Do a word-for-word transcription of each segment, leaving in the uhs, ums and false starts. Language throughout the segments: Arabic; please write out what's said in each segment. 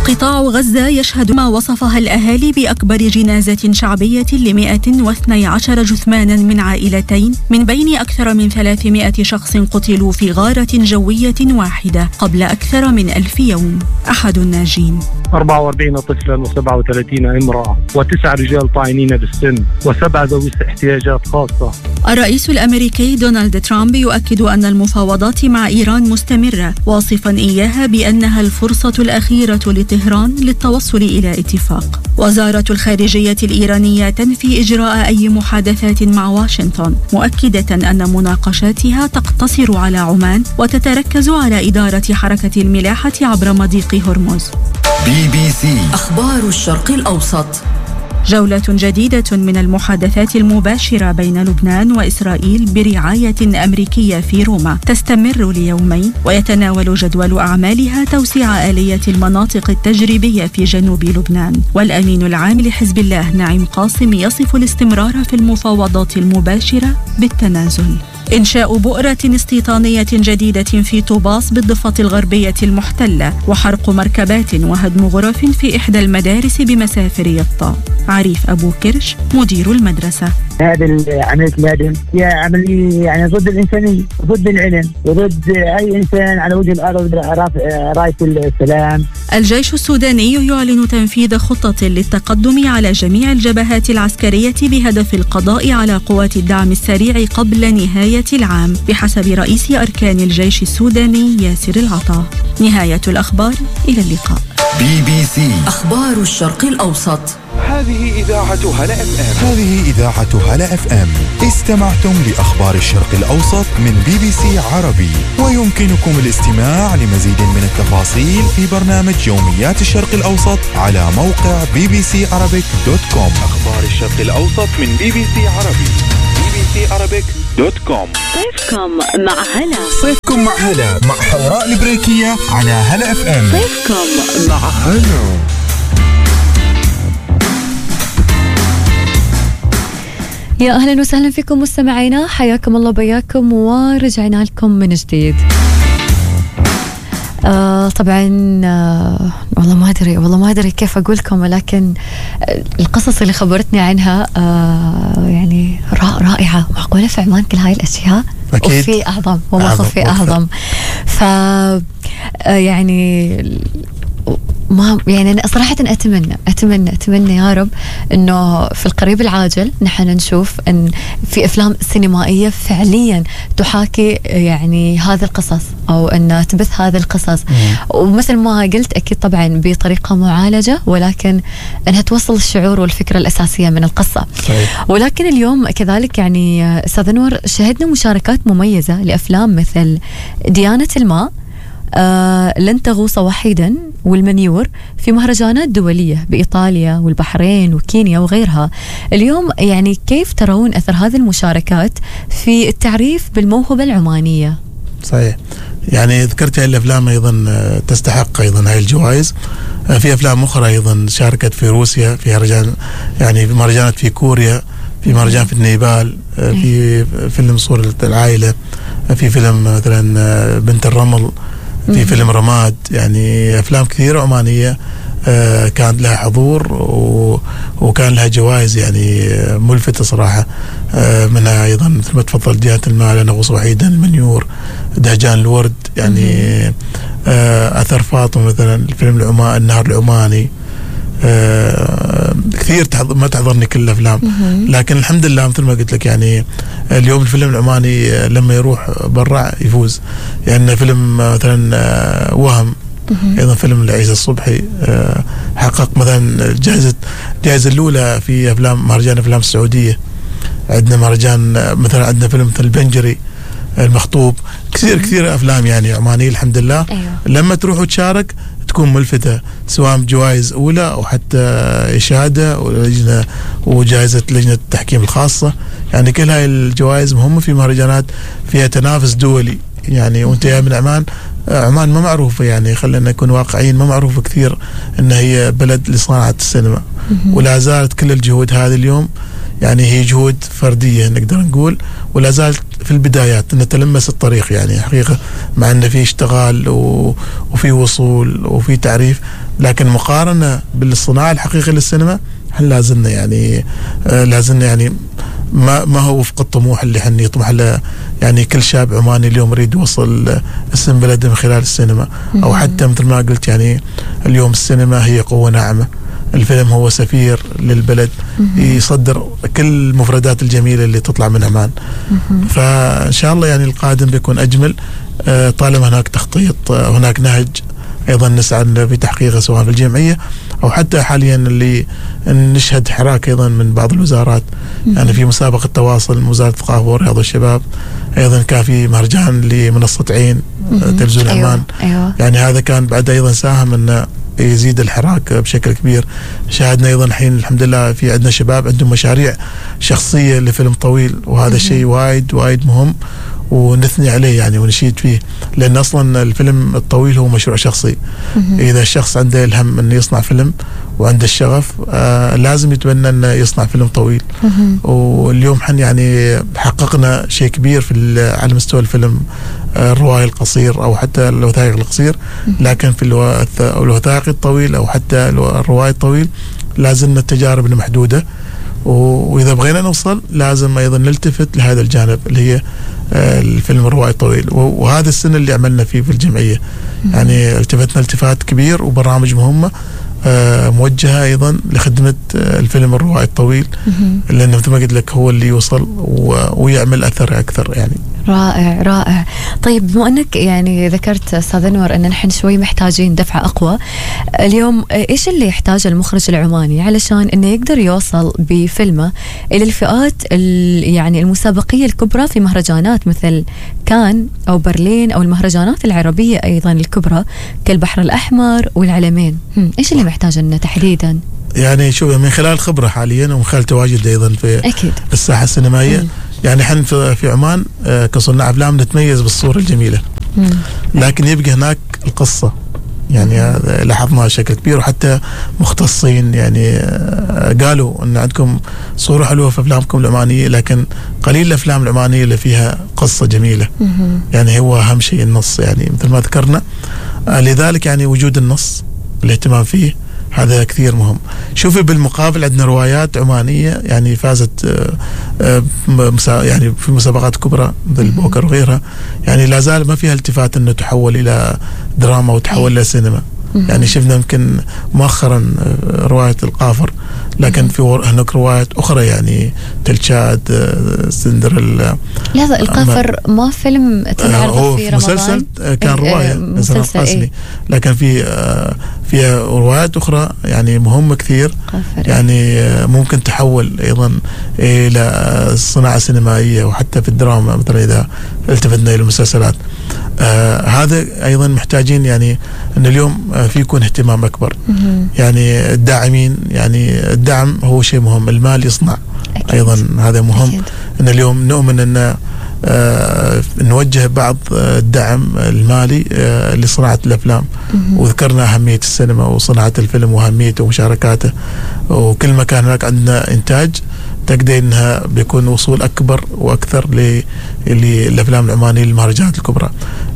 قطاع غزة يشهد ما وصفها الأهالي بأكبر جنازة شعبية لمئة واثني عشر جثمانا من عائلتين من بين أكثر من ثلاثمئة شخص قتلوا في غارة جوية واحدة قبل أكثر من ألف يوم. أحد الناجين: أربعة وأربعين طفلا وسبعة وثلاثين امرأة وتسع رجال طاعنين بالسن وسبعة ذوي احتياجات خاصة. الرئيس الأمريكي دونالد ترامب يؤكد أن المفاوضات مع إيران مستمرة، واصفا إياها بأنها الفرصة الأخيرة لطهران للتوصل إلى اتفاق. وزارة الخارجية الإيرانية تنفي إجراء أي محادثات مع واشنطن، مؤكدة أن مناقشاتها تقتصر على عمان وتتركز على إدارة حركة الملاحة عبر مضيق هرمز. بي بي سي أخبار الشرق الأوسط. جولة جديدة من المحادثات المباشرة بين لبنان وإسرائيل برعاية أمريكية في روما تستمر ليومين، ويتناول جدول أعمالها توسيع آلية المناطق التجريبية في جنوب لبنان. والأمين العام لحزب الله نعيم قاسم يصف الاستمرار في المفاوضات المباشرة بالتنازل. إنشاء بؤرة استيطانية جديدة في طوباس بالضفة الغربية المحتلة، وحرق مركبات وهدم غرف في إحدى المدارس بمسافر يطا. عريف أبو كرش مدير المدرسة: هذه عملية الهدم هي عملية يعني ضد الإنسانية، ضد العلم، وضد أي إنسان على وجه الأرض راية السلام. الجيش السوداني يعلن تنفيذ خطة للتقدم على جميع الجبهات العسكرية بهدف القضاء على قوات الدعم السريع قبل نهاية العام، بحسب رئيس أركان الجيش السوداني ياسر العطا. نهاية الأخبار، إلى اللقاء. بي بي سي أخبار الشرق الأوسط. هذه إذاعة هلا اف ام. هذه إذاعة هلا اف ام. استمعتم لأخبار الشرق الأوسط من بي بي سي عربي، ويمكنكم الاستماع لمزيد من التفاصيل في برنامج يوميات الشرق الأوسط على موقع بي بي سي عربيك دوت كوم. أخبار الشرق الأوسط من بي بي سي عربي، بي بي سي عربيك دوت كوم. صيفكم مع هلا. صيفكم مع هلا مع حوراء البريكية على هلا اف ام. صيفكم مع هلا. يا أهلا وسهلا فيكم مستمعينا، حياكم الله بياكم ورجعنا لكم من جديد. آه طبعا آه والله ما أدري والله ما أدري كيف أقولكم، ولكن آه القصص اللي خبرتني عنها آه يعني رائعة. معقولة في عمان كل هاي الأشياء؟ أكيد. وفي أعظم وما خفي أعظم. ف آه يعني ما يعني أنا صراحة أتمنى أتمنى أتمنى يا رب إنه في القريب العاجل نحن نشوف إن في أفلام سينمائية فعليا تحاكي يعني هذه القصص، أو إن تبث هذه القصص. ومثل ما قلت أكيد طبعا بطريقة معالجة، ولكن إنها توصل الشعور والفكرة الأساسية من القصة. صحيح. ولكن اليوم كذلك يعني أستاذ أنور شهدنا مشاركات مميزة لأفلام مثل ديانة الماء، آه لن تغوص وحيدا، والمنيور في مهرجانات دولية بإيطاليا والبحرين وكينيا وغيرها. اليوم يعني كيف ترون أثر هذه المشاركات في التعريف بالموهبة العمانية؟ صحيح، يعني ذكرت هاي الأفلام أيضا تستحق أيضا هاي الجوائز. في أفلام أخرى أيضا شاركت في روسيا، في مهرجان يعني في مهرجانات في كوريا، في مهرجان في النيبال، في فيلم صورة العائلة، في فيلم مثلا بنت الرمل، في فيلم رماد. يعني أفلام كثيرة عمانية آه كانت لها حضور وكان لها جوائز يعني ملفتة صراحة. آه منها أيضا مثل ما تفضل ديانة الماء، لن أغوص وحيدا، المنيور، دهجان الورد، يعني آه أثر فاطمة مثلا، الفيلم العمان النهر العماني. آه كثير ما تحضرني كل الأفلام، لكن الحمد لله مثل ما قلت لك يعني اليوم الفيلم العماني لما يروح برا يفوز. يعني فيلم مثلا وهم، أيضا فيلم لعيسى الصبحي حقق مثلا جائزة الجائزة الأولى في أفلام مهرجان أفلام السعودية. عندنا مهرجان مثلا عندنا فيلم مثل البنجري، المخطوب، كثير كثير أفلام يعني عمانية الحمد لله. أيوة. لما تروح وتشارك تكون ملفتة، سواء جوائز أولى أو حتى إشادة ولجنة وجائزة لجنة التحكيم الخاصة. يعني كل هاي الجوائز مهمة في مهرجانات فيها تنافس دولي. يعني وانت يا من عمان، عمان ما معروفة، يعني خلينا نكون واقعيين، ما معروفة كثير ان هي بلد لصناعة السينما، ولا زالت كل الجهود هذه اليوم يعني هي جهود فردية نقدر نقول، ولا زالت في البدايات نتلمس الطريق. يعني حقيقة مع أن في اشتغال وفي وصول وفي تعريف، لكن مقارنة بالصناعة الحقيقية للسينما احنا لازلنا يعني آه لازلنا يعني ما ما هو وفق الطموح اللي احنا يطمح له يعني كل شاب عماني اليوم يريد يوصل اسم بلده من خلال السينما. او حتى مثل ما قلت يعني اليوم السينما هي قوة ناعمة، الفيلم هو سفير للبلد يصدر كل المفردات الجميلة اللي تطلع من عمان. فإن شاء الله يعني القادم بيكون أجمل آه طالما هناك تخطيط، آه هناك نهج أيضا نسعى في تحقيقه سواء في الجمعية أو حتى حاليا اللي نشهد حراك أيضا من بعض الوزارات. يعني في مسابقة تواصل من وزارة الثقافة والرياضة والشباب، أيضا كان في مهرجان لمنصة عين تلفزيون أيوة. عمان. أيوة. يعني هذا كان بعد أيضا ساهم أن يزيد الحراك بشكل كبير. شاهدنا أيضا الحين الحمد لله في عندنا شباب عندهم مشاريع شخصية لفيلم طويل، وهذا الشيء وايد وايد مهم ونثني عليه يعني ونشيد فيه، لأن أصلا الفيلم الطويل هو مشروع شخصي. إذا الشخص عنده الهم أنه يصنع فيلم وعنده الشغف آه لازم يتبنى أنه يصنع فيلم طويل. واليوم حن يعني حققنا شيء كبير في على مستوى الفيلم آه الرواية القصير أو حتى الوثائق القصير، لكن في الوثائق الطويل أو حتى الرواية الطويل لازلنا التجارب محدودة. وإذا بغينا نوصل لازم أيضا نلتفت لهذا الجانب اللي هي الفيلم الروائي الطويل، وهذا السنة اللي عملنا فيه في الجمعية. يعني التفتنا التفات كبير وبرامج مهمة موجهة أيضا لخدمة الفيلم الروائي الطويل، لأنه مثل ما قلت لك هو اللي يوصل ويعمل أثر أكثر يعني. رائع رائع. طيب بما أنك يعني ذكرت أستاذ أنور أن نحن شوي محتاجين دفعة أقوى اليوم، إيش اللي يحتاجه المخرج العماني علشان أنه يقدر يوصل بفيلمه إلى الفئات يعني المسابقية الكبرى في مهرجانات مثل كان أو برلين أو المهرجانات العربية أيضا الكبرى كالبحر الأحمر والعلمين؟ إيش اللي محتاجه لنا تحديدا؟ يعني شوف من خلال خبرة حاليا ومن خلال تواجد أيضا في أكيد. الساحة السينمائية. مم. يعني احنا في عمان كصناع أفلام نتميز بالصورة الجميلة، مم. لكن يبقى هناك القصة يعني لاحظناها بشكل كبير، وحتى مختصين يعني قالوا أن عندكم صورة حلوة في أفلامكم العمانية، لكن قليل الأفلام العمانية اللي فيها قصة جميلة. مم. يعني هو أهم شيء النص يعني مثل ما ذكرنا. لذلك يعني وجود النص الاهتمام فيه هذا كثير مهم. شوفي بالمقابل عندنا روايات عمانية يعني فازت يعني في مسابقات كبرى مثل بوكر وغيرها، يعني لا زال ما فيها التفات انه تحول الى دراما وتحول الى سينما. يعني شفنا يمكن مؤخرا رواية القافر، لكن في هناك روايات أخرى يعني تلشاد سندريلا. لا القافر ما فيلم تنعرض في رمضان، مسلسل كان رواية مسلسل ايه. لكن في في روايات أخرى يعني مهمة كثير يعني ممكن تحول أيضا إلى الصناعة السينمائية وحتى في الدراما مثلا إذا التفتنا إلى المسلسلات. آه هذا أيضا محتاجين يعني أن اليوم آه في يكون اهتمام أكبر. مم. يعني الداعمين يعني الدعم هو شيء مهم، المال يصنع. أكيد. أيضا هذا مهم. أكيد. أن اليوم نؤمن أن آه نوجه بعض الدعم المالي آه لصناعة الأفلام. مم. وذكرنا أهمية السينما وصناعة الفيلم وأهميته ومشاركاته، وكل ما كان هناك عندنا إنتاج تقدر انها بيكون وصول اكبر واكثر للافلام العمانيه للمهرجانات الكبرى.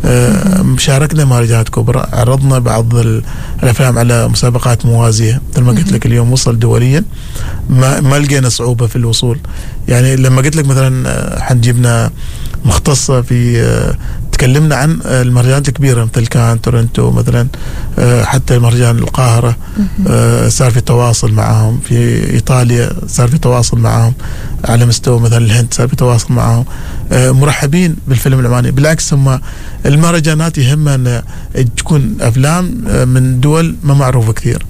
أه شاركنا مهرجانات كبرى، عرضنا بعض الافلام على مسابقات موازيه مثل ما قلت لك. اليوم وصل دوليا ما ما لقينا صعوبه في الوصول. يعني لما قلت لك مثلا حنجيبنا مختصه في تكلمنا عن المهرجانات الكبيره مثل كان تورنتو مثلا، حتى مهرجان القاهره صار في تواصل معهم، في ايطاليا صار في تواصل معهم، على مستوى مثلا الهند صار في تواصل معهم، مرحبين بالفيلم العماني. بالعكس هم المهرجانات يهمها ان تكون افلام من دول ما معروفه كثير،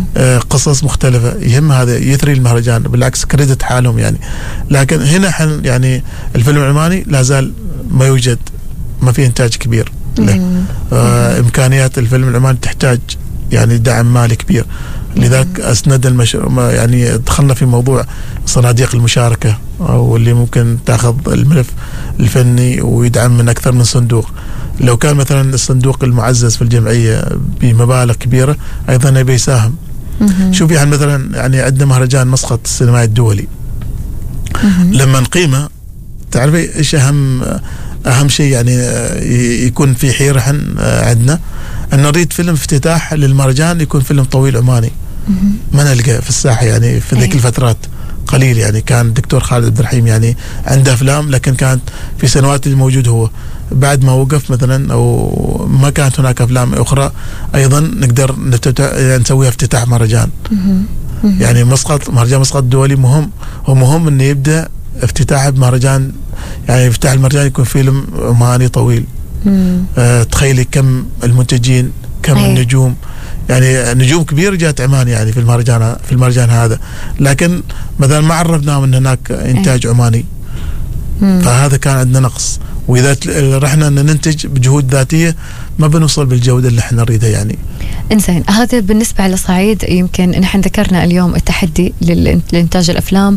قصص مختلفه، يهم هذا يثري المهرجان، بالعكس كريدت حالهم يعني. لكن هنا حن يعني الفيلم العماني لا زال ما يوجد، ما في إنتاج كبير له. آه إمكانيات الفيلم العماني تحتاج يعني دعم مالي كبير، لذلك أسند المشروع يعني دخلنا في موضوع صناديق المشاركة أو اللي ممكن تأخذ الملف الفني ويدعم من أكثر من صندوق. لو كان مثلا الصندوق المعزز في الجمعية بمبالغ كبيرة أيضا يبي يساهم. شوف يعني مثلا يعني عندنا مهرجان مسقط السينمائي الدولي، لما نقيمه تعرفي إيش أهم أهم شيء يعني يكون في حيرة عندنا أن نريد فيلم افتتاح للمهرجان يكون فيلم طويل عماني. ما نلقى في الساحة يعني في ذيك الفترات قليل. يعني كان الدكتور خالد عبد الرحيم يعني عنده أفلام، لكن كانت في سنوات الموجود هو بعد ما وقف مثلا أو ما كانت هناك أفلام أخرى أيضا نقدر يعني نسويها افتتاح مهرجان. يعني مسقط مهرجان مسقط الدولي مهم، هو مهم إنه يبدأ افتتاح بمهرجان، يعني افتتاح المهرجان يكون فيلم عماني طويل. آه تخيلي كم المنتجين، كم أيه. النجوم، يعني نجوم كبيرة جات عمان يعني في المهرجان في المهرجان هذا، لكن مثلا ما عرفناهم ان هناك انتاج أيه. عماني. مم. فهذا كان عندنا نقص، واذا رحنا ان ننتج بجهود ذاتيه ما بنوصل بالجوده اللي احنا نريدها يعني. انزين، هذا بالنسبه على صعيد يمكن نحن ذكرنا اليوم التحدي للانتاج الافلام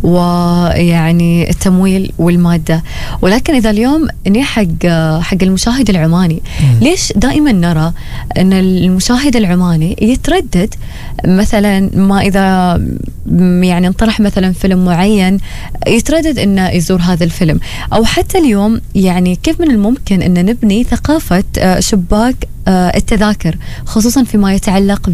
ويعني التمويل والماده، ولكن اذا اليوم ني حق حق المشاهد العماني، مم. ليش دائما نرى ان المشاهد العماني يتردد مثلا ما اذا يعني انطرح مثلا فيلم معين يتردد انه يزور هذا الفيلم، او حتى اليوم يعني كيف من الممكن ان نبني ثقافه شباك التذاكر خصوصا فيما يتعلق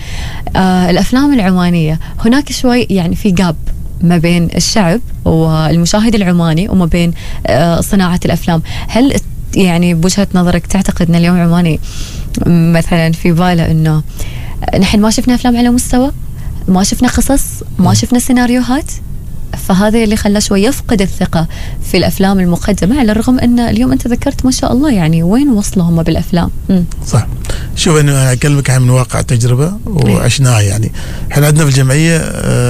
بالافلام العمانيه؟ هناك شوي يعني في جاب ما بين الشعب والمشاهد العماني وما بين صناعه الافلام. هل يعني بوجهه نظرك تعتقد ان اليوم العماني مثلا في باله انه نحن ما شفنا افلام على مستوى، ما شفنا قصص، ما شفنا سيناريوهات، فهذا اللي خلى شوي يفقد الثقة في الأفلام المقدمة، على الرغم أن اليوم أنت ذكرت ما شاء الله يعني وين وصلوا هم بالأفلام. م. صح. شوف أنا أكلمك عن من واقع تجربة وعشناها. يعني إحنا عندنا في الجمعية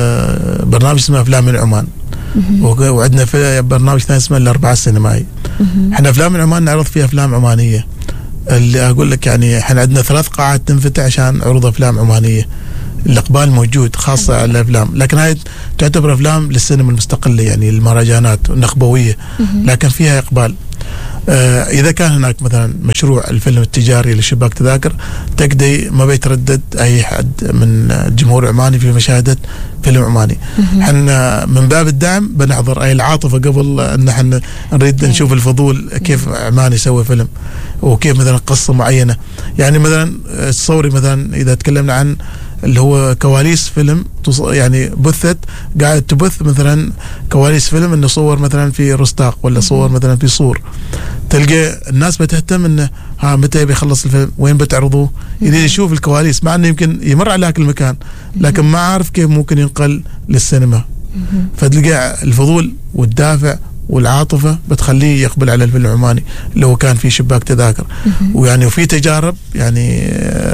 برنامج اسمه أفلام من عمان، وعندنا في برنامج ثاني اسمه الأربعة السينمائي. إحنا أفلام من عمان نعرض فيها أفلام عمانية. اللي أقول لك يعني إحنا عندنا ثلاث قاعات تنفتح عشان عروض أفلام عمانية. الإقبال موجود خاصة على الأفلام، لكن هاي تعتبر أفلام للسينما المستقلة يعني المهرجانات النخبوية، لكن فيها إقبال. آه إذا كان هناك مثلا مشروع الفيلم التجاري لشباك تذاكر، تقدي ما بيتردد أي حد من الجمهور العماني في مشاهدة فيلم عماني. احنا من باب الدعم بنحضر أي العاطفة قبل أن احنا نريد نشوف الفضول كيف عماني يسوي فيلم وكيف مثلا قصة معينة. يعني مثلا تصوري مثلا إذا تكلمنا عن اللي هو كواليس فيلم يعني بثت قاعد تبث مثلا كواليس فيلم انه صور مثلا في رستاق ولا صور مثلا في صور، تلقى الناس بتهتم انه ها متى بيخلص الفيلم، وين بتعرضوه، يريد يشوف الكواليس، مع انه يمكن يمر على هذاك المكان لكن ما عارف كيف ممكن ينقل للسينما. فتلقى الفضول والدافع والعاطفة بتخليه يقبل على الفيلم العماني اللي هو كان في شباك تذاكر. ويعني وفي تجارب يعني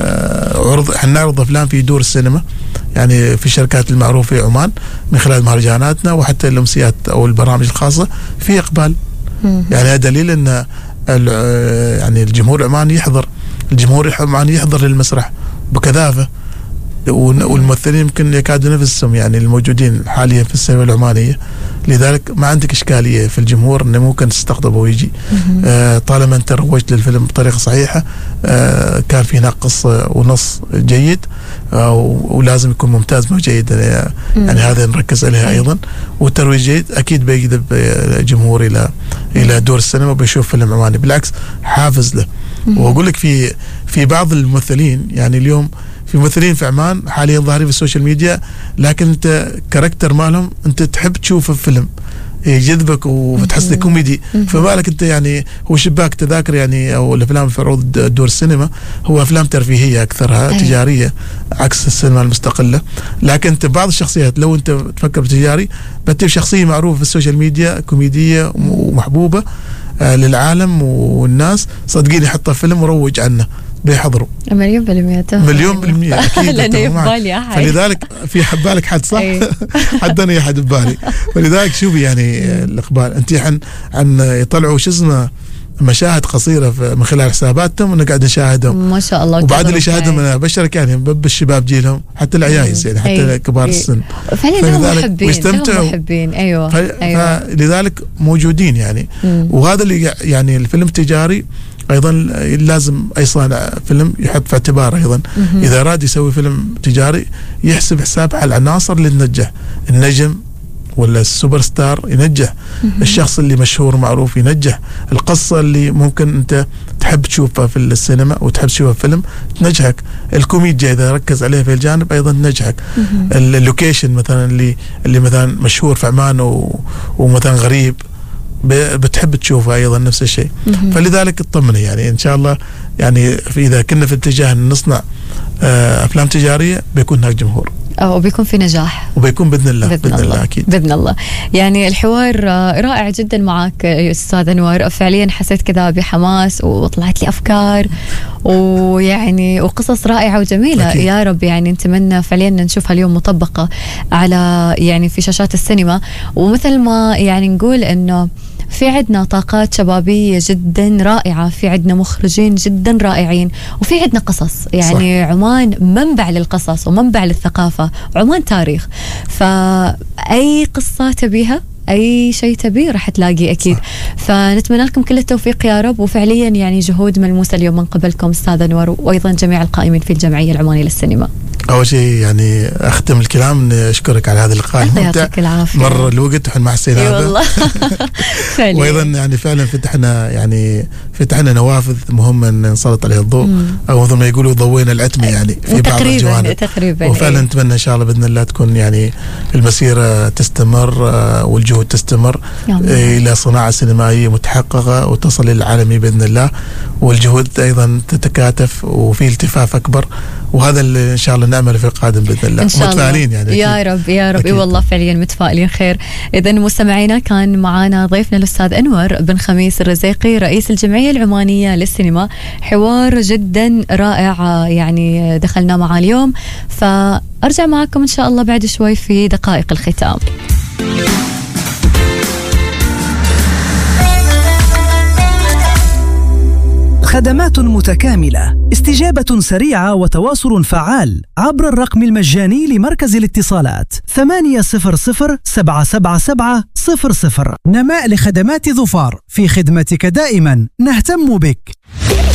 عرض احنا نعرض افلام في دور السينما يعني في الشركات المعروفة في عمان من خلال مهرجاناتنا وحتى الامسيات او البرامج الخاصة في اقبال. يعني هذا دليل ان يعني الجمهور العماني يحضر، الجمهور العماني يحضر للمسرح بكثافة، والممثلين يمكن يكادوا نفسهم يعني الموجودين حاليا في السينما العمانية. لذلك ما عندك إشكالية في الجمهور أنه ممكن تستقطبه ويجي آه طالما أنت روجت للفيلم بطريقة صحيحة. آه كان في هناك قصة ونص جيد آه ولازم يكون ممتاز مو جيد يعني, يعني هذا نركز عليها أيضا. والترويج جيد أكيد بيجذب الجمهور إلى إلى دور السينما وبيشوف فيلم عماني، بالعكس حافز له. وأقول لك في في بعض الممثلين يعني اليوم في ممثلين في عمان حاليا ظاهرين في السوشيال ميديا، لكن انت كاركتر مالهم انت تحب تشوفه في فيلم يجذبك وتحس كوميدي. فما لك انت يعني هو شباك تذاكر يعني او الافلام في عروض دور السينما هو افلام ترفيهيه اكثرها أي. تجاريه عكس السينما المستقله. لكن انت بعض الشخصيات لو انت تفكر بتجاري بتجيب شخصيه معروفه في السوشيال ميديا كوميديه ومحبوبه آه للعالم والناس، صدقيني حطها فيلم وروج عنه بيحضروا مليون بالمية مليون بالمية أكيد. لأنه يبالي أحد، فلذلك في حبالك حد صح حد أنا يحد ببالي. ولذلك شوفي يعني الإقبال أنت عن عن يطلعوا شو اسمه مشاهد قصيرة من خلال حساباتهم وأنا قاعد نشاهدهم ما شاء الله. وبعد اللي شاهدهم أنا بشرك يعني بب الشباب جيلهم حتى العيايز يعني حتى أي. كبار السن فعلا محبين ويستمتعوا محبين. أيوة. ف... أيوة. فلذلك موجودين يعني. مم. وهذا اللي يعني الفيلم التجاري أيضا لازم أي صانع فيلم يحط في اعتباره أيضا مم. إذا أراد يسوي فيلم تجاري يحسب حساب على العناصر اللي تنجح، النجم ولا السوبر ستار ينجح، مم. الشخص اللي مشهور معروف ينجح، القصة اللي ممكن أنت تحب تشوفها في السينما وتحب تشوفها في فيلم تنجحك. الكوميديا إذا ركز عليها في الجانب أيضا تنجحك. اللوكيشن مثلا اللي اللي مثلا مشهور في عمان و... ومثلا غريب بتحب تشوفها أيضا نفس الشيء. فلذلك اطمني يعني إن شاء الله يعني إذا كنا في اتجاه أن نصنع أفلام تجارية بيكون هناك جمهور أو بيكون في نجاح وبيكون بإذن الله بإذن, بإذن الله. الله أكيد بإذن الله. يعني الحوار رائع جدا معك يا أستاذ أنور، فعليا حسيت كذا بحماس وطلعت لي أفكار ويعني وقصص رائعة وجميلة أكيد. يا رب يعني نتمنى فعليا نشوفها اليوم مطبقة على يعني في شاشات السينما. ومثل ما يعني نقول إنه في عندنا طاقات شبابية جدا رائعة، في عندنا مخرجين جدا رائعين، وفي عندنا قصص يعني صح. عمان منبع للقصص ومنبع للثقافة، عمان تاريخ، فأي قصة تبيها أي شيء تبيه راح تلاقي أكيد صح. فنتمنى لكم كل التوفيق يا رب، وفعليا يعني جهود ملموسة اليوم من قبلكم أستاذ أنور وأيضا جميع القائمين في الجمعية العمانية للسينما. أول شيء يعني أختم الكلام إني أشكرك على هذا اللقاء الممتع، مر الوقت وإحنا ما حسينا هذا والله وأيضا يعني فعلا فتحنا يعني فتحنا نوافذ مهمة أن نسلط عليها الضوء مم. أو مثل ما يقولوا ضوينا العتمة يعني في بعض الجوانب تقريبا. وفعلا نتمنى إن شاء الله بإذن الله تكون يعني المسيرة تستمر والجهود تستمر إلى صناعة سينمائية متحققة وتصل للعالمي بإذن الله، والجهود أيضا تتكاتف وفي التفاف أكبر، وهذا اللي إن شاء الله نعمل في القادم بإذن الله. إن شاء الله. متفائلين يعني يا رب يا رب. إي والله فعليا متفائلين خير. إذا مستمعينا كان معنا ضيفنا الأستاذ أنور بن خميس الرزيقي رئيس الجمعية العمانية للسينما، حوار جدا رائع يعني دخلنا معاه اليوم، فأرجع معكم إن شاء الله بعد شوي في دقائق الختام. خدمات متكاملة، استجابة سريعة وتواصل فعال عبر الرقم المجاني لمركز الاتصالات ثمانية صفر صفر سبعة سبعة سبعة صفر صفر. نماء لخدمات ظفار، في خدمتك دائما، نهتم بك.